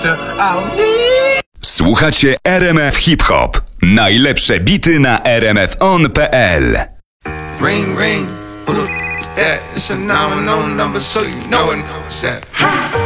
Słuchacie RMF Hip Hop. Najlepsze bity na rmfon.pl. Ring, ring, who the f*** is that? It's a 911 number, so you know it. What's that?